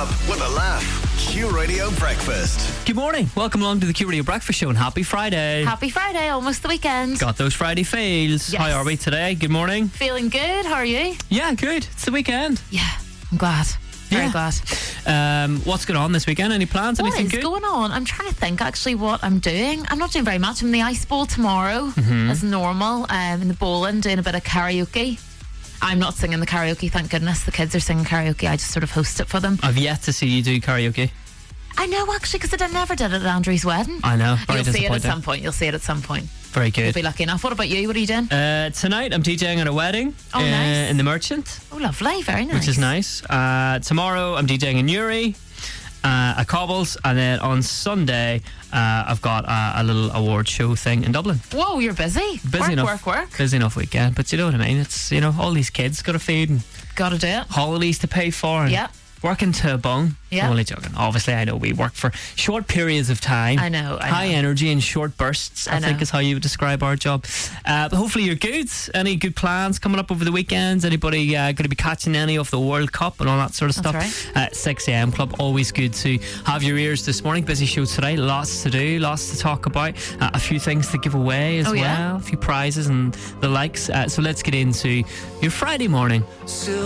up with a laugh. Q Radio Breakfast. Good morning. Welcome along to the Q Radio Breakfast Show and happy Friday. Happy Friday, almost the weekend. Got those Friday feels. Yes. How are we today? Good morning. Feeling good, how are you? Yeah, good. It's the weekend. Yeah, I'm glad. Very glad. What's going on this weekend? Any plans? What Anything is good? going on? I'm trying to think actually what I'm doing. I'm not doing very much. I'm in the Ice Bowl tomorrow, as normal, in the bowling, doing a bit of karaoke. I'm not singing the karaoke, thank goodness. The kids are singing karaoke. I just sort of host it for them. I've yet to see you do karaoke. I know, actually, because I never did it at Andrew's wedding. I know. Very You'll see it at disappointing. some point. You'll see it at some point. Very You'll good. be lucky enough. What about you? What are you doing? Tonight I'm DJing at a wedding nice. in the Merchant, Oh, lovely. Very nice. which is nice. Tomorrow I'm DJing in Newry, at Cobbles, and then on Sunday I've got a little award show thing in Dublin. Whoa, you're busy. Busy enough. Work. Busy enough weekend, but you know what I mean. It's all these kids got to feed and Gotta do it. holidays to pay for. And Yep. Working to a bone. Yeah. I'm only joking. Obviously, I know we work for short periods of time. I know. High energy and short bursts, I think know. is how you would describe our job. But hopefully you're good. Any good plans coming up over the weekends? Anybody going to be catching any of the World Cup and all that sort of stuff? That's 6am Club, always good to have your ears this morning. Busy show today. Lots to do, lots to talk about. A few things to give away as well. Yeah? A few prizes and the likes. So let's get into your Friday morning.